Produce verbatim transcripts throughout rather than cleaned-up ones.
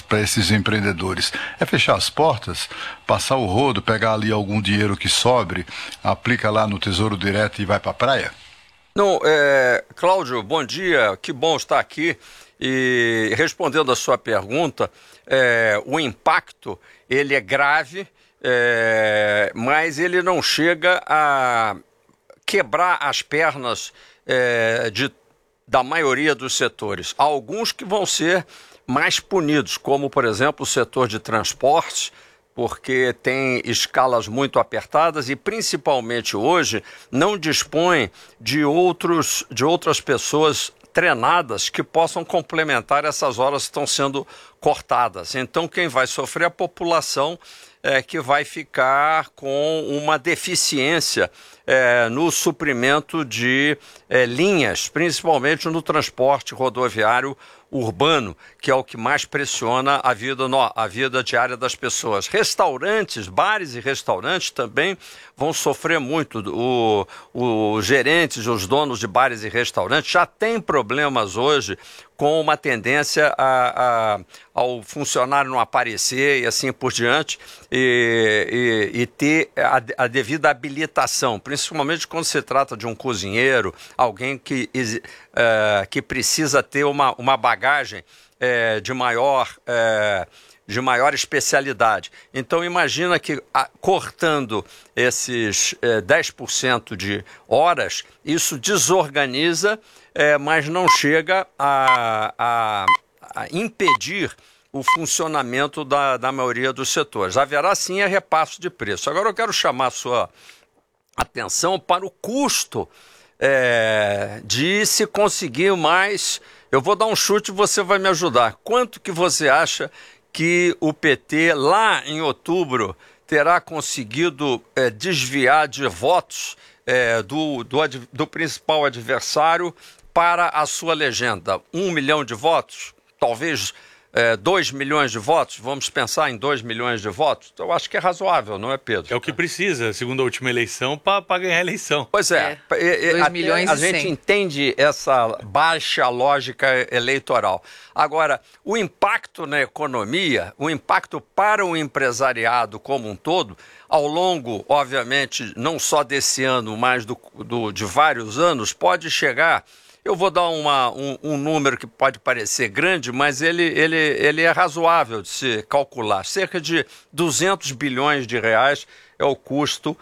para esses empreendedores? É fechar as portas, passar o rodo, pegar ali algum dinheiro que sobre, aplica lá no Tesouro Direto e vai para a praia? Não, é, Cláudio, bom dia, que bom estar aqui. E respondendo a sua pergunta, é, o impacto ele é grave, é, mas ele não chega a quebrar as pernas é, de, da maioria dos setores. Há alguns que vão ser mais punidos, como, por exemplo, o setor de transportes, porque tem escalas muito apertadas e, principalmente hoje, não dispõe de, outros, de outras pessoas treinadas que possam complementar essas horas que estão sendo cortadas. Então, quem vai sofrer é a população é, que vai ficar com uma deficiência é, no suprimento de é, linhas, principalmente no transporte rodoviário urbano, que é o que mais pressiona a vida, no, a vida diária das pessoas. Restaurantes, bares e restaurantes também vão sofrer muito. O, os gerentes, os donos de bares e restaurantes já têm problemas hoje com uma tendência a, a, ao funcionário não aparecer e assim por diante, e, e, e ter a, a devida habilitação, principalmente quando se trata de um cozinheiro, alguém que, uh, que precisa ter uma, uma bagagem uh, de maior... Uh, de maior especialidade. Então, imagina que a, cortando esses eh, dez por cento de horas, isso desorganiza, eh, mas não chega a, a, a impedir o funcionamento da, da maioria dos setores. Haverá, sim, a repasse de preço. Agora, eu quero chamar a sua atenção para o custo eh, de se conseguir mais... Eu vou dar um chute e você vai me ajudar. Quanto que você acha que o P T, lá em outubro, terá conseguido é, desviar de votos é, do, do, do principal adversário para a sua legenda? Um milhão de votos? Talvez é, dois milhões de votos? Vamos pensar em dois milhões de votos? Eu acho que é razoável, não é, Pedro? É o que precisa, segundo a última eleição, para ganhar a eleição. Pois é. é. dois milhões a e gente cem. entende essa baixa lógica eleitoral. Agora, o impacto na economia, o impacto para o empresariado como um todo, ao longo, obviamente, não só desse ano, mas do, do, de vários anos, pode chegar... Eu vou dar uma, um, um número que pode parecer grande, mas ele, ele, ele é razoável de se calcular. Cerca de duzentos bilhões de reais é o custo,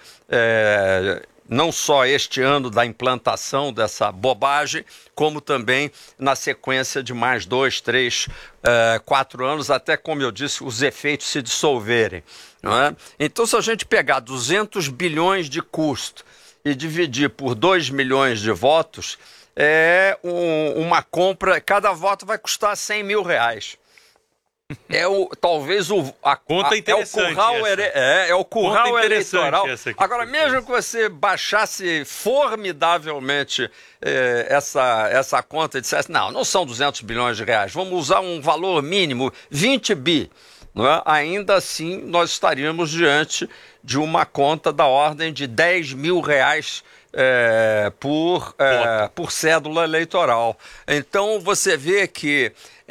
é, não só este ano da implantação dessa bobagem, como também na sequência de mais dois, três, é, quatro anos, até, como eu disse, os efeitos se dissolverem. Não é? Então, se a gente pegar duzentos bilhões de custo e dividir por dois milhões de votos... é um, uma compra, cada voto vai custar cem mil reais. É o, talvez o... A, Conta a, interessante é o curral, essa. É, é o curral eleitoral. Essa Agora, mesmo que você baixasse formidavelmente é, essa, essa conta e dissesse, não, não são duzentos bilhões de reais, vamos usar um valor mínimo, vinte bi. Não é? Ainda assim, nós estaríamos diante de uma conta da ordem de dez mil reais é, por, é, por cédula eleitoral. Então, você vê que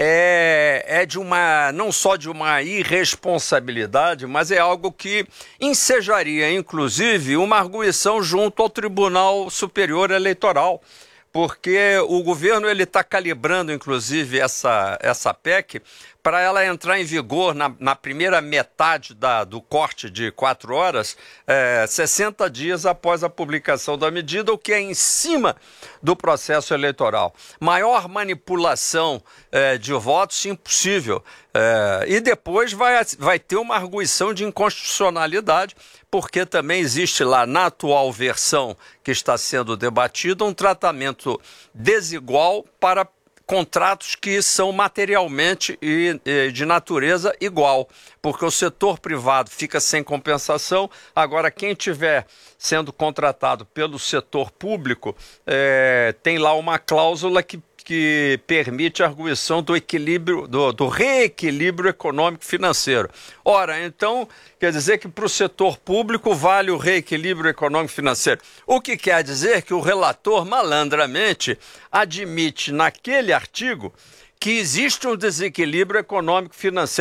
é, é de uma, não só de uma irresponsabilidade, mas é algo que ensejaria, inclusive, uma arguição junto ao Tribunal Superior Eleitoral. Porque o governo ele está calibrando, inclusive, essa, essa P E C para ela entrar em vigor na, na primeira metade da, do corte de quatro horas, é, sessenta dias após a publicação da medida, o que é em cima do processo eleitoral. Maior manipulação é, de votos impossível. É, e depois vai, vai ter uma arguição de inconstitucionalidade, porque também existe lá, na atual versão que está sendo debatida, um tratamento desigual para contratos que são materialmente e, e de natureza igual, porque o setor privado fica sem compensação, agora quem estiver sendo contratado pelo setor público é, tem lá uma cláusula que que permite a arguição do equilíbrio, do, do reequilíbrio econômico-financeiro. Ora, então, quer dizer que para o setor público vale o reequilíbrio econômico-financeiro. O que quer dizer que o relator, malandramente, admite naquele artigo que existe um desequilíbrio econômico-financeiro